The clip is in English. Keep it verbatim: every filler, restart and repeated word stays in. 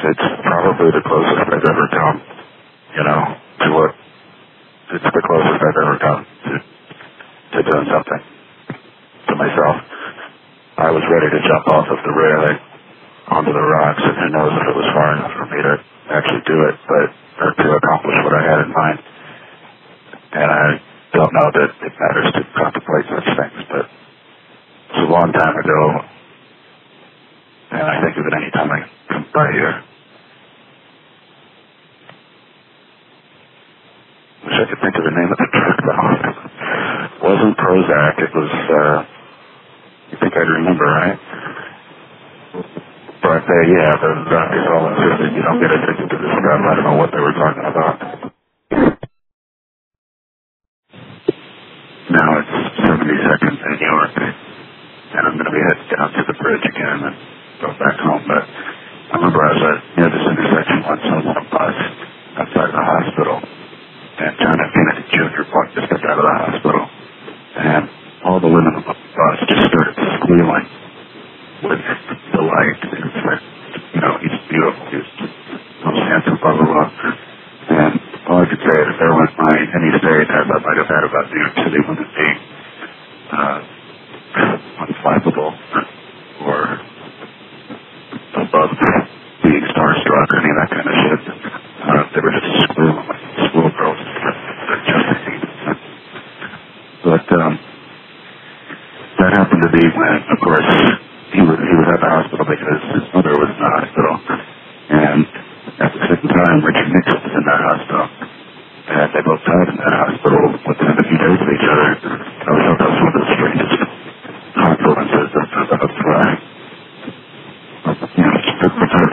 it's probably the closest I've ever come, you know, to what, it's the closest I've ever come to, to doing something to myself. I was ready to jump off of the railing onto the rocks, and who knows if it was far enough for me to actually do it, but or to accomplish what I had in mind. And I don't know that it matters to contemplate such things, but it's a long time ago, and I think of it any time I come by here. Wish I could think of the name of the drug, though. It wasn't Prozac, it was, uh, you think I'd remember, right? But, uh, yeah, the doctors all insisted you don't get addicted to this stuff. I don't know what they were talking about. Now it's seventy seconds in New York, and I'm going to be heading down to the bridge again and go back home. But I remember I was at near this intersection once on a bus outside the hospital, and John F. Kennedy Junior walked just out of the hospital, and all the women on the bus just started squealing with delight. It was like, you know, he's beautiful, he's most handsome, blah, blah, blah. And all I could say is if there went by any stereotype I might have had about New York City women being uh, unflappable or above being starstruck or any of that kind of shit. Uh, they were just squealing like schoolgirls. They're just But um, that happened to be when, of course, he was, he was at the hospital because his mother was in the hospital. And at the same time, Richard Nixon was in that hospital. And they both died in that hospital within a few days of each other. I thought that was one of the strangest confluences of, of, of uh, you know, the, the